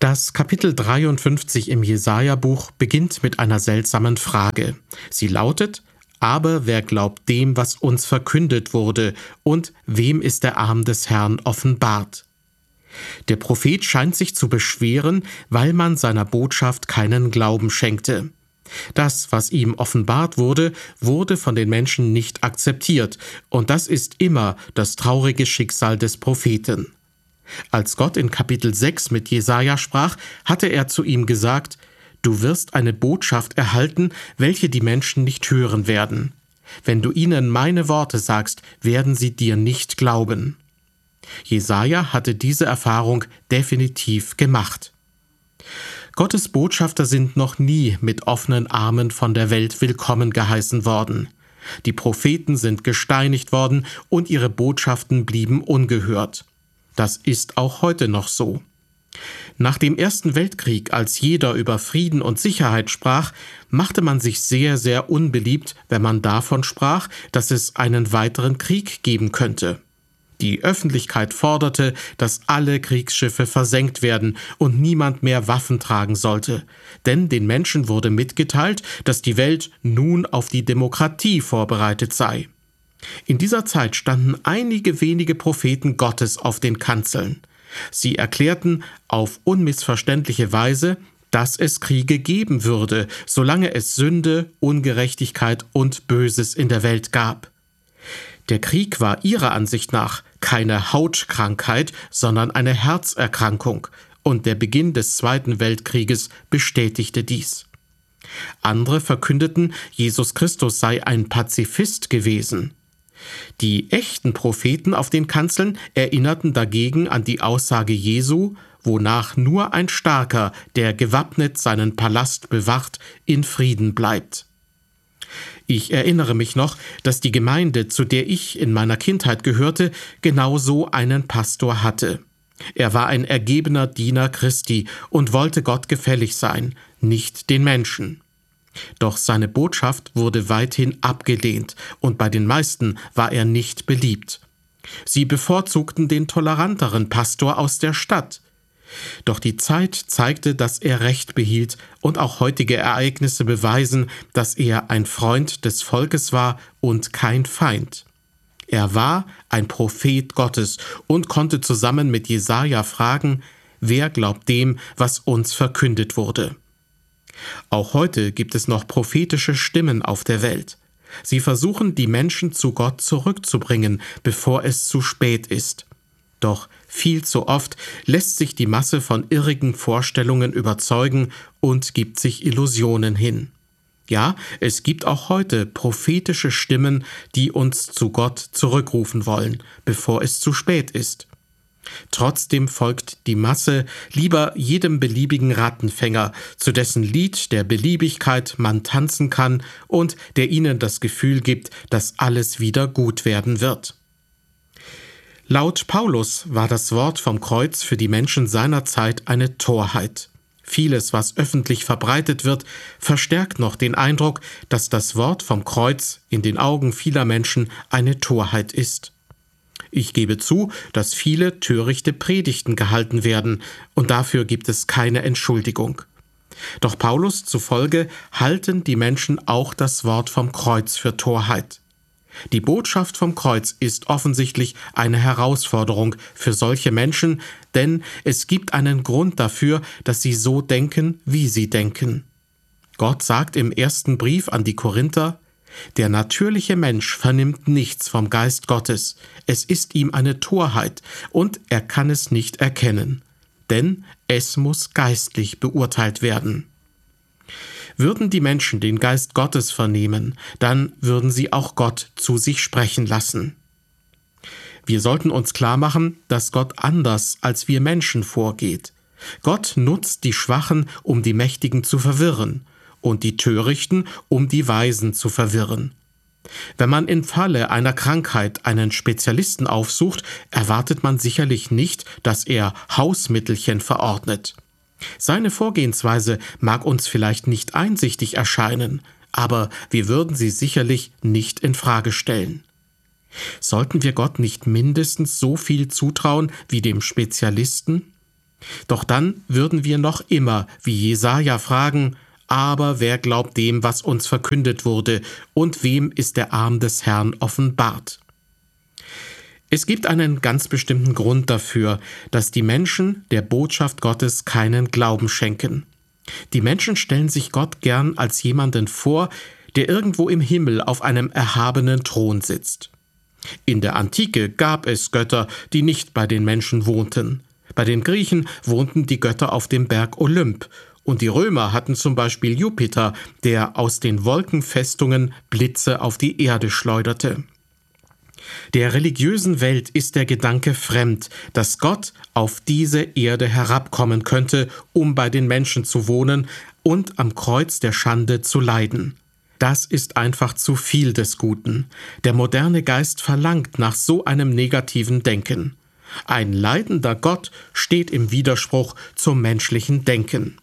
Das Kapitel 53 im Jesaja-Buch beginnt mit einer seltsamen Frage. Sie lautet: Aber wer glaubt dem, was uns verkündet wurde, und wem ist der Arm des Herrn offenbart? Der Prophet scheint sich zu beschweren, weil man seiner Botschaft keinen Glauben schenkte. Das, was ihm offenbart wurde, wurde von den Menschen nicht akzeptiert, und das ist immer das traurige Schicksal des Propheten. Als Gott in Kapitel 6 mit Jesaja sprach, hatte er zu ihm gesagt: Du wirst eine Botschaft erhalten, welche die Menschen nicht hören werden. Wenn du ihnen meine Worte sagst, werden sie dir nicht glauben. Jesaja hatte diese Erfahrung definitiv gemacht. Gottes Botschafter sind noch nie mit offenen Armen von der Welt willkommen geheißen worden. Die Propheten sind gesteinigt worden und ihre Botschaften blieben ungehört. Das ist auch heute noch so. Nach dem Ersten Weltkrieg, als jeder über Frieden und Sicherheit sprach, machte man sich sehr, sehr unbeliebt, wenn man davon sprach, dass es einen weiteren Krieg geben könnte. Die Öffentlichkeit forderte, dass alle Kriegsschiffe versenkt werden und niemand mehr Waffen tragen sollte. Denn den Menschen wurde mitgeteilt, dass die Welt nun auf die Demokratie vorbereitet sei. In dieser Zeit standen einige wenige Propheten Gottes auf den Kanzeln. Sie erklärten auf unmissverständliche Weise, dass es Kriege geben würde, solange es Sünde, Ungerechtigkeit und Böses in der Welt gab. Der Krieg war ihrer Ansicht nach keine Hautkrankheit, sondern eine Herzerkrankung, und der Beginn des Zweiten Weltkrieges bestätigte dies. Andere verkündeten, Jesus Christus sei ein Pazifist gewesen. Die echten Propheten auf den Kanzeln erinnerten dagegen an die Aussage Jesu, wonach nur ein Starker, der gewappnet seinen Palast bewacht, in Frieden bleibt. Ich erinnere mich noch, dass die Gemeinde, zu der ich in meiner Kindheit gehörte, genau so einen Pastor hatte. Er war ein ergebener Diener Christi und wollte Gott gefällig sein, nicht den Menschen. Doch seine Botschaft wurde weithin abgelehnt und bei den meisten war er nicht beliebt. Sie bevorzugten den toleranteren Pastor aus der Stadt. Doch die Zeit zeigte, dass er Recht behielt, und auch heutige Ereignisse beweisen, dass er ein Freund des Volkes war und kein Feind. Er war ein Prophet Gottes und konnte zusammen mit Jesaja fragen: Wer glaubt dem, was uns verkündet wurde? Auch heute gibt es noch prophetische Stimmen auf der Welt. Sie versuchen, die Menschen zu Gott zurückzubringen, bevor es zu spät ist. Doch viel zu oft lässt sich die Masse von irrigen Vorstellungen überzeugen und gibt sich Illusionen hin. Ja, es gibt auch heute prophetische Stimmen, die uns zu Gott zurückrufen wollen, bevor es zu spät ist. Trotzdem folgt die Masse lieber jedem beliebigen Rattenfänger, zu dessen Lied der Beliebigkeit man tanzen kann und der ihnen das Gefühl gibt, dass alles wieder gut werden wird. Laut Paulus war das Wort vom Kreuz für die Menschen seiner Zeit eine Torheit. Vieles, was öffentlich verbreitet wird, verstärkt noch den Eindruck, dass das Wort vom Kreuz in den Augen vieler Menschen eine Torheit ist. Ich gebe zu, dass viele törichte Predigten gehalten werden, und dafür gibt es keine Entschuldigung. Doch Paulus zufolge halten die Menschen auch das Wort vom Kreuz für Torheit. Die Botschaft vom Kreuz ist offensichtlich eine Herausforderung für solche Menschen, denn es gibt einen Grund dafür, dass sie so denken, wie sie denken. Gott sagt im ersten Brief an die Korinther: Der natürliche Mensch vernimmt nichts vom Geist Gottes. Es ist ihm eine Torheit und er kann es nicht erkennen, denn es muss geistlich beurteilt werden. Würden die Menschen den Geist Gottes vernehmen, dann würden sie auch Gott zu sich sprechen lassen. Wir sollten uns klar machen, dass Gott anders als wir Menschen vorgeht. Gott nutzt die Schwachen, um die Mächtigen zu verwirren, und die Törichten, um die Weisen zu verwirren. Wenn man im Falle einer Krankheit einen Spezialisten aufsucht, erwartet man sicherlich nicht, dass er Hausmittelchen verordnet. Seine Vorgehensweise mag uns vielleicht nicht einsichtig erscheinen, aber wir würden sie sicherlich nicht in Frage stellen. Sollten wir Gott nicht mindestens so viel zutrauen wie dem Spezialisten? Doch dann würden wir noch immer, wie Jesaja, fragen: Aber wer glaubt dem, was uns verkündet wurde, und wem ist der Arm des Herrn offenbart? Es gibt einen ganz bestimmten Grund dafür, dass die Menschen der Botschaft Gottes keinen Glauben schenken. Die Menschen stellen sich Gott gern als jemanden vor, der irgendwo im Himmel auf einem erhabenen Thron sitzt. In der Antike gab es Götter, die nicht bei den Menschen wohnten. Bei den Griechen wohnten die Götter auf dem Berg Olymp, und die Römer hatten zum Beispiel Jupiter, der aus den Wolkenfestungen Blitze auf die Erde schleuderte. Der religiösen Welt ist der Gedanke fremd, dass Gott auf diese Erde herabkommen könnte, um bei den Menschen zu wohnen und am Kreuz der Schande zu leiden. Das ist einfach zu viel des Guten. Der moderne Geist verlangt nach so einem negativen Denken. Ein leidender Gott steht im Widerspruch zum menschlichen Denken.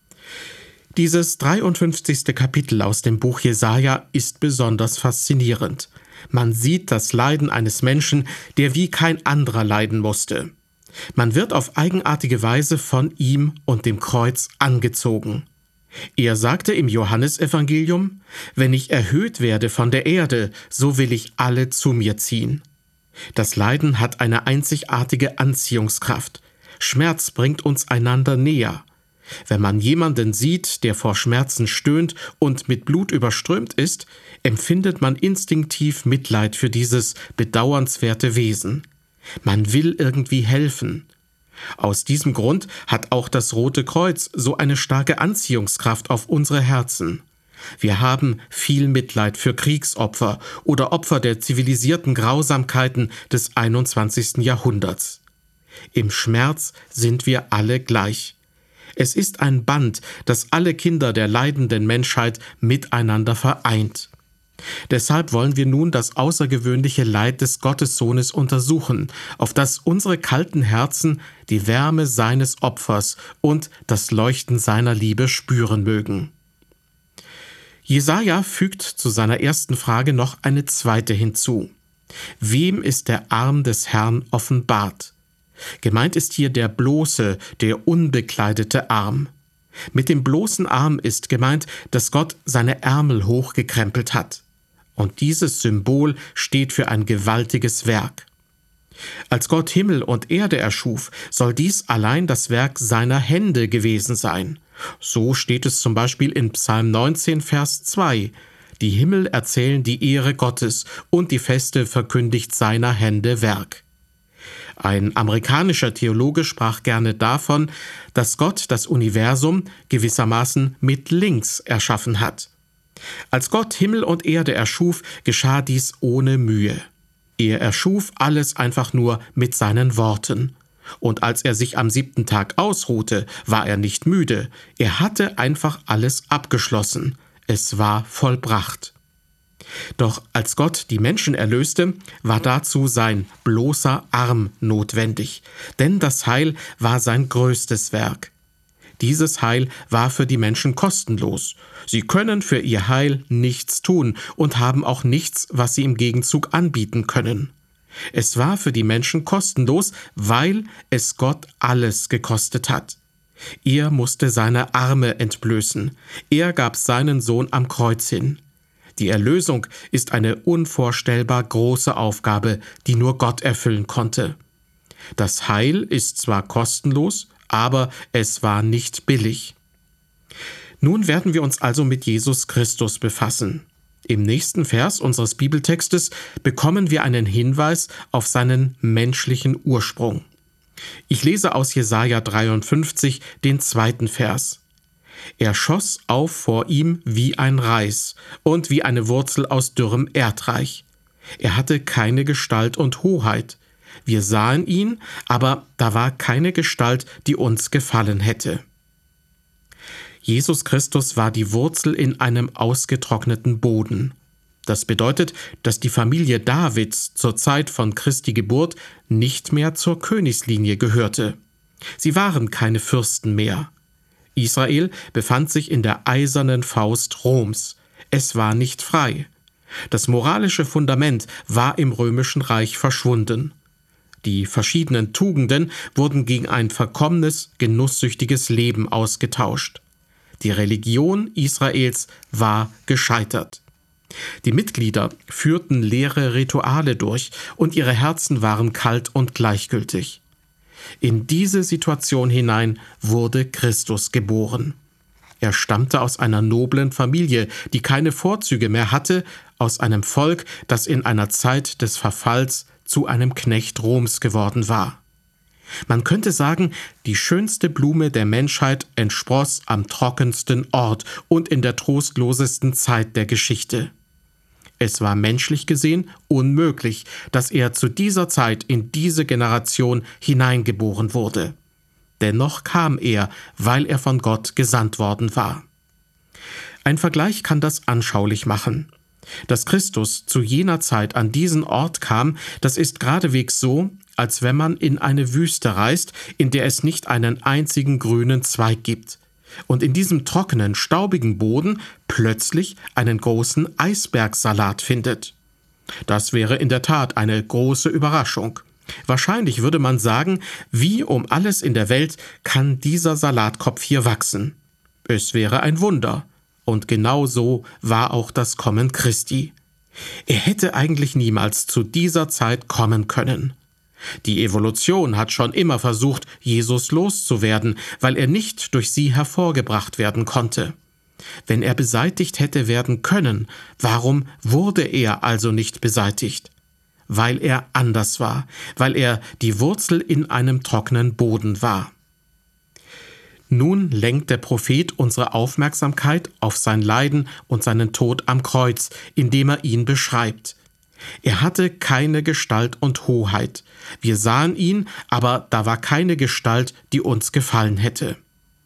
Dieses 53. Kapitel aus dem Buch Jesaja ist besonders faszinierend. Man sieht das Leiden eines Menschen, der wie kein anderer leiden musste. Man wird auf eigenartige Weise von ihm und dem Kreuz angezogen. Er sagte im Johannesevangelium: Wenn ich erhöht werde von der Erde, so will ich alle zu mir ziehen. Das Leiden hat eine einzigartige Anziehungskraft. Schmerz bringt uns einander näher. Wenn man jemanden sieht, der vor Schmerzen stöhnt und mit Blut überströmt ist, empfindet man instinktiv Mitleid für dieses bedauernswerte Wesen. Man will irgendwie helfen. Aus diesem Grund hat auch das Rote Kreuz so eine starke Anziehungskraft auf unsere Herzen. Wir haben viel Mitleid für Kriegsopfer oder Opfer der zivilisierten Grausamkeiten des 21. Jahrhunderts. Im Schmerz sind wir alle gleich. Es ist ein Band, das alle Kinder der leidenden Menschheit miteinander vereint. Deshalb wollen wir nun das außergewöhnliche Leid des Gottessohnes untersuchen, auf das unsere kalten Herzen die Wärme seines Opfers und das Leuchten seiner Liebe spüren mögen. Jesaja fügt zu seiner ersten Frage noch eine zweite hinzu. Wem ist der Arm des Herrn offenbart? Gemeint ist hier der bloße, der unbekleidete Arm. Mit dem bloßen Arm ist gemeint, dass Gott seine Ärmel hochgekrempelt hat. Und dieses Symbol steht für ein gewaltiges Werk. Als Gott Himmel und Erde erschuf, soll dies allein das Werk seiner Hände gewesen sein. So steht es zum Beispiel in Psalm 19, Vers 2. Die Himmel erzählen die Ehre Gottes und die Feste verkündigt seiner Hände Werk. Ein amerikanischer Theologe sprach gerne davon, dass Gott das Universum gewissermaßen mit links erschaffen hat. Als Gott Himmel und Erde erschuf, geschah dies ohne Mühe. Er erschuf alles einfach nur mit seinen Worten. Und als er sich am 7. Tag ausruhte, war er nicht müde. Er hatte einfach alles abgeschlossen. Es war vollbracht. Doch als Gott die Menschen erlöste, war dazu sein bloßer Arm notwendig, denn das Heil war sein größtes Werk. Dieses Heil war für die Menschen kostenlos. Sie können für ihr Heil nichts tun und haben auch nichts, was sie im Gegenzug anbieten können. Es war für die Menschen kostenlos, weil es Gott alles gekostet hat. Er musste seine Arme entblößen. Er gab seinen Sohn am Kreuz hin. Die Erlösung ist eine unvorstellbar große Aufgabe, die nur Gott erfüllen konnte. Das Heil ist zwar kostenlos, aber es war nicht billig. Nun werden wir uns also mit Jesus Christus befassen. Im nächsten Vers unseres Bibeltextes bekommen wir einen Hinweis auf seinen menschlichen Ursprung. Ich lese aus Jesaja 53 den 2. Vers. Er schoss auf vor ihm wie ein Reis und wie eine Wurzel aus dürrem Erdreich. Er hatte keine Gestalt und Hoheit. Wir sahen ihn, aber da war keine Gestalt, die uns gefallen hätte. Jesus Christus war die Wurzel in einem ausgetrockneten Boden. Das bedeutet, dass die Familie Davids zur Zeit von Christi Geburt nicht mehr zur Königslinie gehörte. Sie waren keine Fürsten mehr. Israel befand sich in der eisernen Faust Roms. Es war nicht frei. Das moralische Fundament war im Römischen Reich verschwunden. Die verschiedenen Tugenden wurden gegen ein verkommenes, genusssüchtiges Leben ausgetauscht. Die Religion Israels war gescheitert. Die Mitglieder führten leere Rituale durch und ihre Herzen waren kalt und gleichgültig. In diese Situation hinein wurde Christus geboren. Er stammte aus einer noblen Familie, die keine Vorzüge mehr hatte, aus einem Volk, das in einer Zeit des Verfalls zu einem Knecht Roms geworden war. Man könnte sagen, die schönste Blume der Menschheit entspross am trockensten Ort und in der trostlosesten Zeit der Geschichte. Es war menschlich gesehen unmöglich, dass er zu dieser Zeit in diese Generation hineingeboren wurde. Dennoch kam er, weil er von Gott gesandt worden war. Ein Vergleich kann das anschaulich machen. Dass Christus zu jener Zeit an diesen Ort kam, das ist geradewegs so, als wenn man in eine Wüste reist, in der es nicht einen einzigen grünen Zweig gibt, und in diesem trockenen, staubigen Boden plötzlich einen großen Eisbergsalat findet. Das wäre in der Tat eine große Überraschung. Wahrscheinlich würde man sagen, wie um alles in der Welt kann dieser Salatkopf hier wachsen? Es wäre ein Wunder. Und genau so war auch das Kommen Christi. Er hätte eigentlich niemals zu dieser Zeit kommen können. Die Evolution hat schon immer versucht, Jesus loszuwerden, weil er nicht durch sie hervorgebracht werden konnte. Wenn er beseitigt hätte werden können, warum wurde er also nicht beseitigt? Weil er anders war, weil er die Wurzel in einem trockenen Boden war. Nun lenkt der Prophet unsere Aufmerksamkeit auf sein Leiden und seinen Tod am Kreuz, indem er ihn beschreibt. Er hatte keine Gestalt und Hoheit. Wir sahen ihn, aber da war keine Gestalt, die uns gefallen hätte.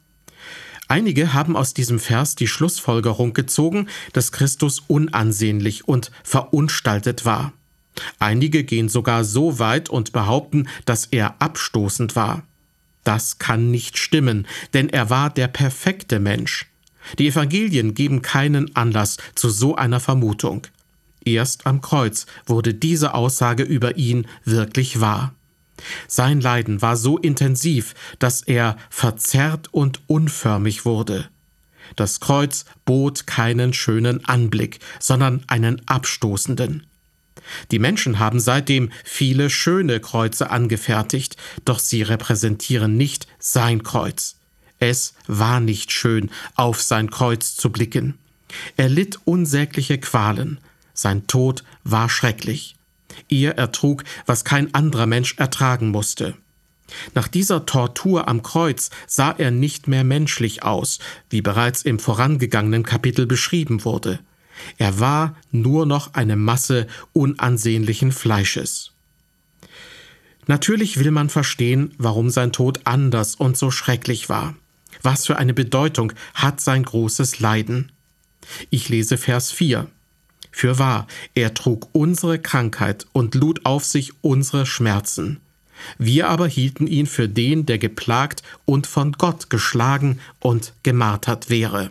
Einige haben aus diesem Vers die Schlussfolgerung gezogen, dass Christus unansehnlich und verunstaltet war. Einige gehen sogar so weit und behaupten, dass er abstoßend war. Das kann nicht stimmen, denn er war der perfekte Mensch. Die Evangelien geben keinen Anlass zu so einer Vermutung. Erst am Kreuz wurde diese Aussage über ihn wirklich wahr. Sein Leiden war so intensiv, dass er verzerrt und unförmig wurde. Das Kreuz bot keinen schönen Anblick, sondern einen abstoßenden. Die Menschen haben seitdem viele schöne Kreuze angefertigt, doch sie repräsentieren nicht sein Kreuz. Es war nicht schön, auf sein Kreuz zu blicken. Er litt unsägliche Qualen. Sein Tod war schrecklich. Er ertrug, was kein anderer Mensch ertragen musste. Nach dieser Tortur am Kreuz sah er nicht mehr menschlich aus, wie bereits im vorangegangenen Kapitel beschrieben wurde. Er war nur noch eine Masse unansehnlichen Fleisches. Natürlich will man verstehen, warum sein Tod anders und so schrecklich war. Was für eine Bedeutung hat sein großes Leiden? Ich lese Vers 4. Fürwahr, er trug unsere Krankheit und lud auf sich unsere Schmerzen. Wir aber hielten ihn für den, der geplagt und von Gott geschlagen und gemartert wäre.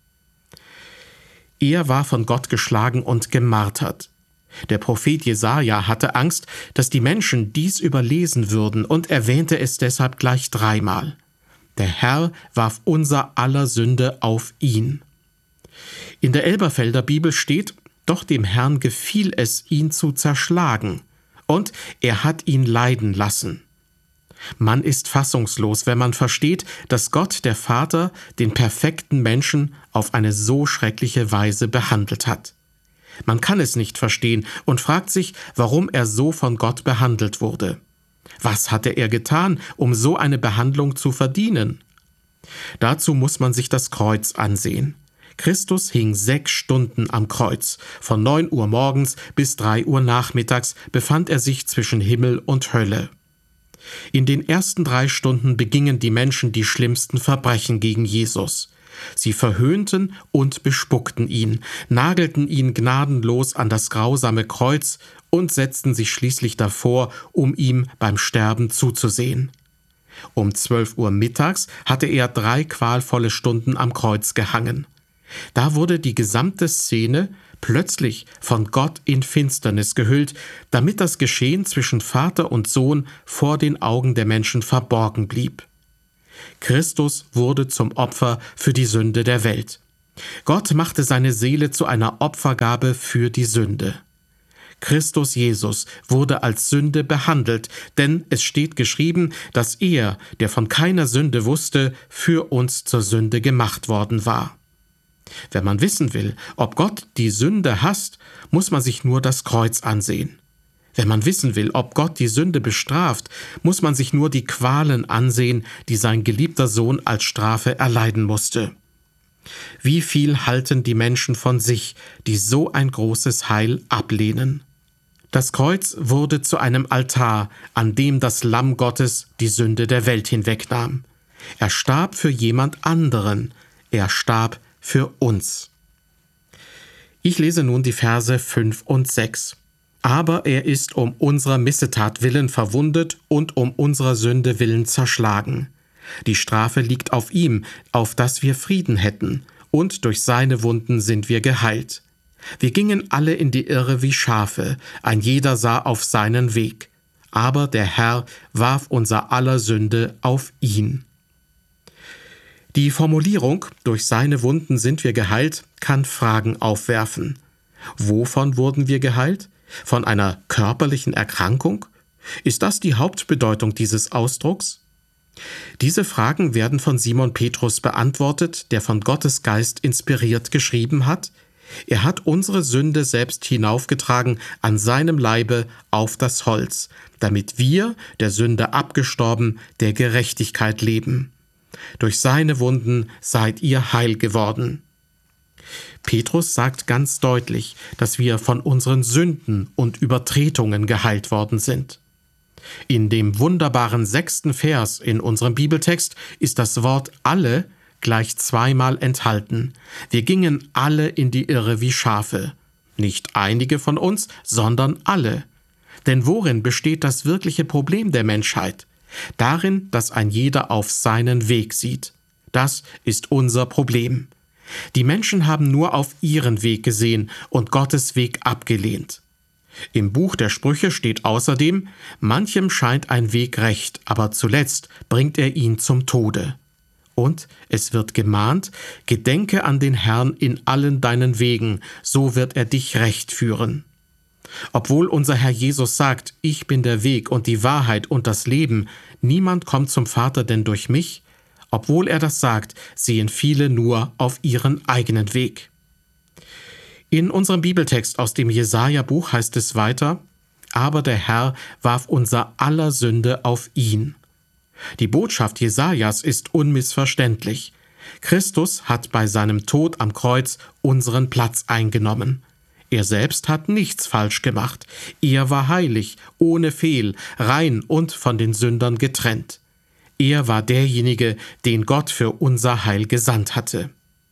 Er war von Gott geschlagen und gemartert. Der Prophet Jesaja hatte Angst, dass die Menschen dies überlesen würden und erwähnte es deshalb gleich 3-mal. Der Herr warf unser aller Sünde auf ihn. In der Elberfelder Bibel steht, doch dem Herrn gefiel es, ihn zu zerschlagen, und er hat ihn leiden lassen. Man ist fassungslos, wenn man versteht, dass Gott, der Vater, den perfekten Menschen auf eine so schreckliche Weise behandelt hat. Man kann es nicht verstehen und fragt sich, warum er so von Gott behandelt wurde. Was hatte er getan, um so eine Behandlung zu verdienen? Dazu muss man sich das Kreuz ansehen. Christus hing 6 Stunden am Kreuz. Von 9 Uhr morgens bis 3 Uhr nachmittags befand er sich zwischen Himmel und Hölle. In den ersten 3 Stunden begingen die Menschen die schlimmsten Verbrechen gegen Jesus. Sie verhöhnten und bespuckten ihn, nagelten ihn gnadenlos an das grausame Kreuz und setzten sich schließlich davor, um ihm beim Sterben zuzusehen. Um 12 Uhr mittags hatte er 3 qualvolle Stunden am Kreuz gehangen. Da wurde die gesamte Szene plötzlich von Gott in Finsternis gehüllt, damit das Geschehen zwischen Vater und Sohn vor den Augen der Menschen verborgen blieb. Christus wurde zum Opfer für die Sünde der Welt. Gott machte seine Seele zu einer Opfergabe für die Sünde. Christus Jesus wurde als Sünde behandelt, denn es steht geschrieben, dass er, der von keiner Sünde wusste, für uns zur Sünde gemacht worden war. Wenn man wissen will, ob Gott die Sünde hasst, muss man sich nur das Kreuz ansehen. Wenn man wissen will, ob Gott die Sünde bestraft, muss man sich nur die Qualen ansehen, die sein geliebter Sohn als Strafe erleiden musste. Wie viel halten die Menschen von sich, die so ein großes Heil ablehnen? Das Kreuz wurde zu einem Altar, an dem das Lamm Gottes die Sünde der Welt hinwegnahm. Er starb für jemand anderen, er starb für uns. Ich lese nun die Verse 5 und 6. Aber er ist um unserer Missetat willen verwundet und um unserer Sünde willen zerschlagen. Die Strafe liegt auf ihm, auf dass wir Frieden hätten, und durch seine Wunden sind wir geheilt. Wir gingen alle in die Irre wie Schafe, ein jeder sah auf seinen Weg. Aber der Herr warf unser aller Sünde auf ihn. Die Formulierung »durch seine Wunden sind wir geheilt« kann Fragen aufwerfen. Wovon wurden wir geheilt? Von einer körperlichen Erkrankung? Ist das die Hauptbedeutung dieses Ausdrucks? Diese Fragen werden von Simon Petrus beantwortet, der von Gottes Geist inspiriert geschrieben hat: Er hat unsere Sünde selbst hinaufgetragen an seinem Leibe auf das Holz, damit wir, der Sünde abgestorben, der Gerechtigkeit leben. Durch seine Wunden seid ihr heil geworden. Petrus sagt ganz deutlich, dass wir von unseren Sünden und Übertretungen geheilt worden sind. In dem wunderbaren 6. Vers in unserem Bibeltext ist das Wort alle gleich zweimal enthalten. Wir gingen alle in die Irre wie Schafe. Nicht einige von uns, sondern alle. Denn worin besteht das wirkliche Problem der Menschheit? Darin, dass ein jeder auf seinen Weg sieht. Das ist unser Problem. Die Menschen haben nur auf ihren Weg gesehen und Gottes Weg abgelehnt. Im Buch der Sprüche steht außerdem: Manchem scheint ein Weg recht, aber zuletzt bringt er ihn zum Tode. Und es wird gemahnt: Gedenke an den Herrn in allen deinen Wegen, so wird er dich recht führen. Obwohl unser Herr Jesus sagt: Ich bin der Weg und die Wahrheit und das Leben, niemand kommt zum Vater denn durch mich, obwohl er das sagt, sehen viele nur auf ihren eigenen Weg. In unserem Bibeltext aus dem Jesaja-Buch heißt es weiter: Aber der Herr warf unser aller Sünde auf ihn. Die Botschaft Jesajas ist unmissverständlich. Christus hat bei seinem Tod am Kreuz unseren Platz eingenommen. Er selbst hat nichts falsch gemacht. Er war heilig, ohne Fehl, rein und von den Sündern getrennt. Er war derjenige, den Gott für unser Heil gesandt hatte.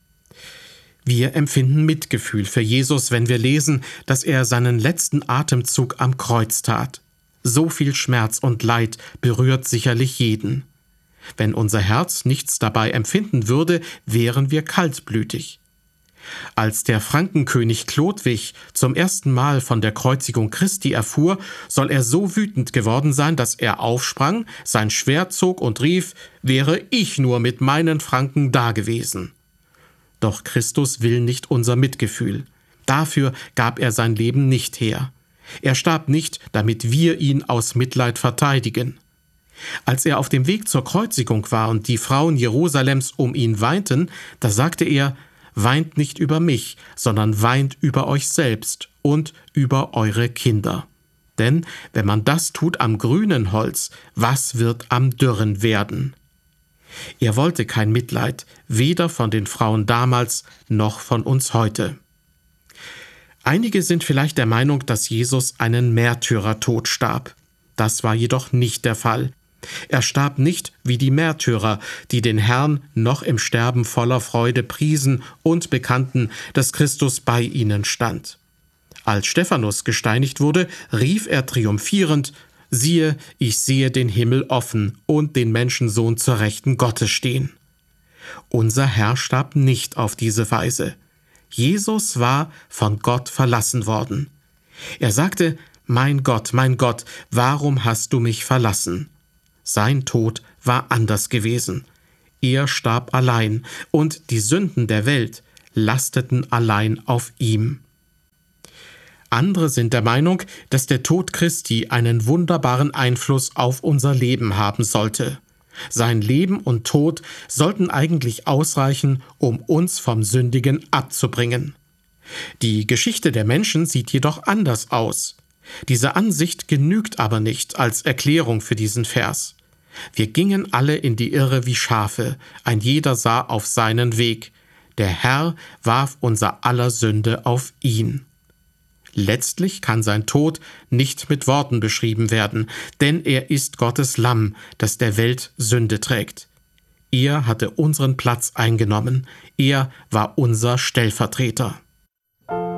Wir empfinden Mitgefühl für Jesus, wenn wir lesen, dass er seinen letzten Atemzug am Kreuz tat. So viel Schmerz und Leid berührt sicherlich jeden. Wenn unser Herz nichts dabei empfinden würde, wären wir kaltblütig. Als der Frankenkönig Chlodwig zum ersten Mal von der Kreuzigung Christi erfuhr, soll er so wütend geworden sein, dass er aufsprang, sein Schwert zog und rief: Wäre ich nur mit meinen Franken dagewesen. Doch Christus will nicht unser Mitgefühl. Dafür gab er sein Leben nicht her. Er starb nicht, damit wir ihn aus Mitleid verteidigen. Als er auf dem Weg zur Kreuzigung war und die Frauen Jerusalems um ihn weinten, da sagte er: Weint nicht über mich, sondern weint über euch selbst und über eure Kinder. Denn wenn man das tut am grünen Holz, was wird am dürren werden? Er wollte kein Mitleid, weder von den Frauen damals noch von uns heute. Einige sind vielleicht der Meinung, dass Jesus einen Märtyrertod starb. Das war jedoch nicht der Fall. Er starb nicht wie die Märtyrer, die den Herrn noch im Sterben voller Freude priesen und bekannten, dass Christus bei ihnen stand. Als Stephanus gesteinigt wurde, rief er triumphierend: Siehe, ich sehe den Himmel offen und den Menschensohn zur Rechten Gottes stehen. Unser Herr starb nicht auf diese Weise. Jesus war von Gott verlassen worden. Er sagte: mein Gott, warum hast du mich verlassen? Sein Tod war anders gewesen. Er starb allein, und die Sünden der Welt lasteten allein auf ihm. Andere sind der Meinung, dass der Tod Christi einen wunderbaren Einfluss auf unser Leben haben sollte. Sein Leben und Tod sollten eigentlich ausreichen, um uns vom Sündigen abzubringen. Die Geschichte der Menschen sieht jedoch anders aus. Diese Ansicht genügt aber nicht als Erklärung für diesen Vers. Wir gingen alle in die Irre wie Schafe, ein jeder sah auf seinen Weg. Der Herr warf unser aller Sünde auf ihn. Letztlich kann sein Tod nicht mit Worten beschrieben werden, denn er ist Gottes Lamm, das der Welt Sünde trägt. Er hatte unseren Platz eingenommen, er war unser Stellvertreter.